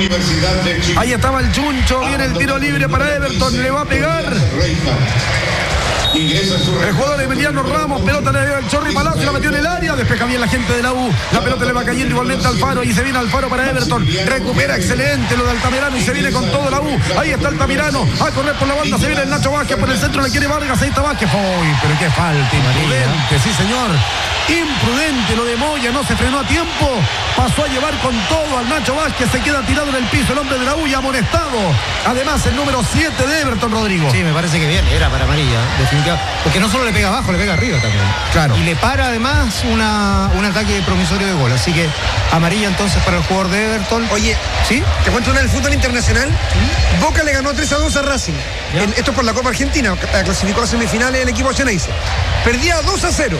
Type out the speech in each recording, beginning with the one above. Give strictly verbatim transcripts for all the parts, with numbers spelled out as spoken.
Universidad de Chile. Ahí estaba el Chuncho, viene el tiro libre para Everton, le va a pegar. El jugador Emiliano Ramos, pelota le dio el Chorri Palacio, la metió en el área, despeja bien la gente de la U, la pelota le va cayendo igualmente al Faro y se viene Alfaro para Everton, recupera excelente lo de Altamirano y se viene con todo la U, ahí está Altamirano, a correr por la banda, se viene el Nacho Vázquez, por el centro le quiere Vargas, ahí está Vázquez, uy, pero qué falta, imprudente, sí señor, imprudente lo de Moya, no se frenó a tiempo, pasó a llevar con todo al Nacho Vázquez, se queda tirado en el piso el hombre de la U y amonestado, además el número siete de Everton, Rodrigo. Sí, me parece que bien, era para amarilla, definitivamente. Porque no solo le pega abajo, le pega arriba también. Claro. Y le para además una, un ataque promisorio de gol. Así que amarilla entonces para el jugador de Everton. Oye, ¿sí? Te cuento una del fútbol internacional. ¿Mm? Boca le ganó tres a dos a Racing. En, esto es por la Copa Argentina. Clasificó a semifinales el equipo Xeneize. Perdía dos a cero.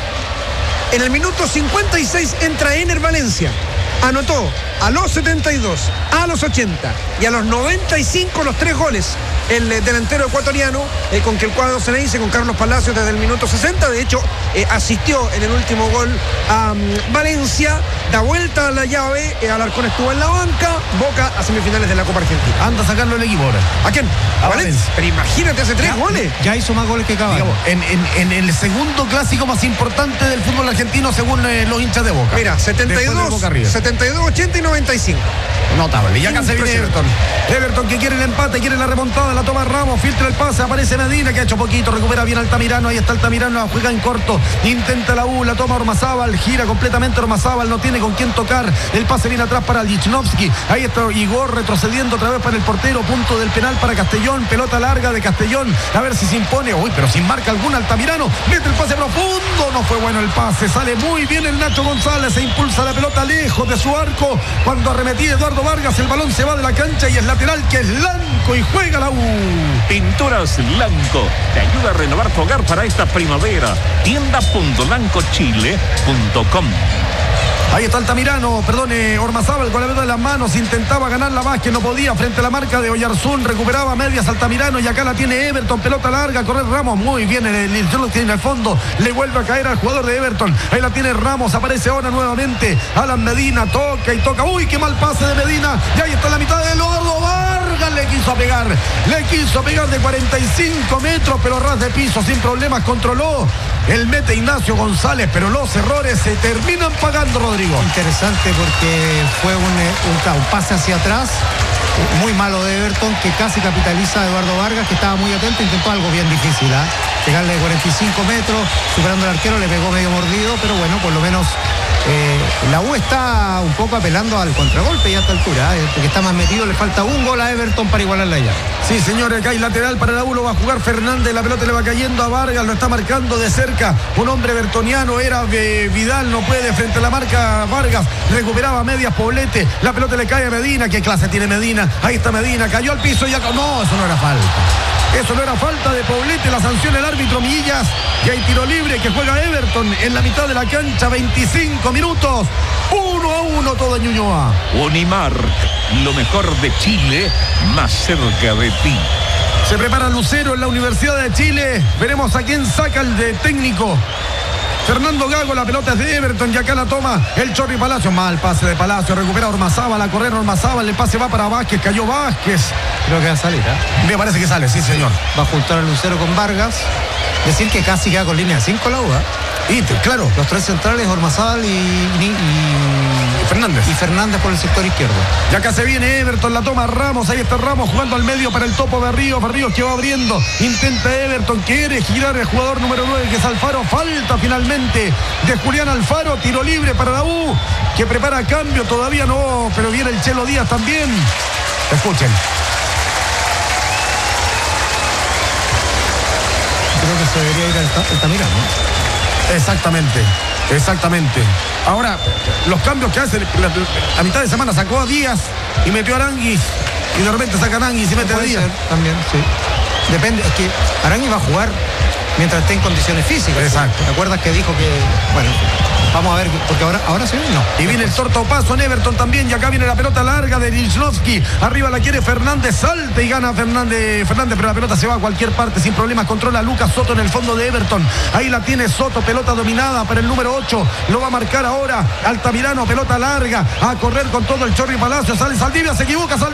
En el minuto cincuenta y seis entra Ener Valencia. Anotó a los setenta y dos, a los ochenta y a los noventa y cinco los tres goles. El eh, delantero ecuatoriano, eh, con que el cuadro Xeneize, con Carlos Palacios desde el minuto sesenta, de hecho, eh, asistió en el último gol a um, Valencia, da vuelta a la llave, eh, Alarcón estuvo en la banca, Boca a semifinales de la Copa Argentina. Anda a sacarlo el equipo ahora. ¿A quién? A, A Valencia. Valencia. Pero imagínate, hace tres Ya, goles. Ya hizo más goles que Cavani. Digamos, en, en, en el segundo clásico más importante del fútbol argentino según eh, los hinchas de Boca. Mira, setenta y Después del dos, Boca River. setenta y dos, ochenta y noventa y cinco. Notable. Y acá se viene Impresionante. Everton. Everton que quiere el empate, quiere la remontada, la toma Ramos, filtra el pase, aparece Medina que ha hecho poquito, recupera bien Altamirano, ahí está Altamirano, la juega en corto, intenta la U, la toma Ormazábal, gira completamente Ormazábal, no tiene con quién tocar, el pase viene atrás para Lichnowsky, ahí está Igor retrocediendo otra vez para el portero, punto del penal para Castellón, pelota larga de Castellón, a ver si se impone, uy, pero sin marca alguna Altamirano, mete el pase profundo, no fue bueno el pase, sale muy bien el Nacho González, se impulsa la pelota lejos de su arco, cuando arremetía Eduardo Vargas, el balón se va de la cancha y es lateral que es Lanco y juega la U. Pinturas Lanco te ayuda a renovar tu hogar para esta primavera. tienda punto lanco chile punto com. Ahí está Altamirano, perdón, eh, Ormazábal con la pelota en las manos, intentaba ganar la Vázquez, no podía, frente a la marca de Oyarzún, recuperaba medias Altamirano y acá la tiene Everton, pelota larga, correr Ramos, muy bien, el, el, el, en el fondo, le vuelve a caer al jugador de Everton, ahí la tiene Ramos, aparece ahora nuevamente, Alan Medina, toca y toca, uy, qué mal pase de Medina, y ahí está la mitad de Eduardo Vargas, le quiso pegar, le quiso pegar de cuarenta y cinco metros, pero ras de piso, sin problemas, controló, el mete Ignacio González, pero los errores se terminan pagando, Rodrigo. Interesante porque fue un, un, un pase hacia atrás muy malo de Everton que casi capitaliza a Eduardo Vargas, que estaba muy atento, intentó algo bien difícil, ¿eh? Llegarle de cuarenta y cinco metros, superando al arquero, le pegó medio mordido, pero bueno, por lo menos eh, la U está un poco apelando al contragolpe ya a esta altura, ¿eh? Porque está más metido, le falta un gol a Everton para igualarla ya. Sí, señores, acá hay lateral para la U, lo va a jugar Fernández, la pelota le va cayendo a Vargas, lo está marcando de cerca, un hombre bertoniano, era eh, Vidal, no puede, frente a la marca Vargas, recuperaba medias Poblete, la pelota le cae a Medina, qué clase tiene Medina, ahí está Medina, cayó al piso y ya, no, eso no era falta. Eso no era falta de Poblete, la sanción el árbitro Millas, y hay tiro libre que juega Everton en la mitad de la cancha, veinticinco minutos, uno a uno todo en Ñuñoa. Unimark, lo mejor de Chile, más cerca de ti. Se prepara Lucero en la Universidad de Chile, veremos a quién saca el de técnico. Fernando Gago, la pelota es de Everton y acá la toma el Chorri Palacio, mal pase de Palacio, recupera Ormazábal, a correr Ormazábal, el pase va para Vázquez, cayó Vázquez. Creo que va a salir, ¿eh? Me parece que sale, sí señor. Va a juntar a Lucero con Vargas, decir que casi queda con línea cinco la U, ¿eh? Y claro, los tres centrales, Ormazábal y, y, y Fernández. Y Fernández por el sector izquierdo. Y acá se viene Everton, la toma Ramos, ahí está Ramos jugando al medio para el topo de Ríos, Ríos que va abriendo, intenta Everton, quiere girar el jugador número nueve que es Alfaro, falta finalmente de Julián Alfaro, tiro libre para la U, que prepara cambio, todavía no, pero viene el Chelo Díaz también. Escuchen. Creo que se debería ir al Altamirano, ¿no? Exactamente, exactamente. Ahora, los cambios que hace, la, a mitad de semana sacó a Díaz y metió a Aranguis, y de repente saca a Aranguis y mete a Díaz. También, sí. Depende, es que Aranguis va a jugar mientras esté en condiciones físicas. Exacto. ¿Te acuerdas que dijo que, bueno, vamos a ver, porque ahora, ahora sí, no? Y viene el tortopaso en Everton también, y acá viene la pelota larga de Lichnowsky, arriba la quiere Fernández, salta y gana Fernández, Fernández, pero la pelota se va a cualquier parte sin problemas, controla a Lucas Soto en el fondo de Everton, ahí la tiene Soto, pelota dominada para el número ocho, lo va a marcar ahora Altamirano, pelota larga, a correr con todo el Chorri Palacio, sale Saldivia, se equivoca, Saldivia.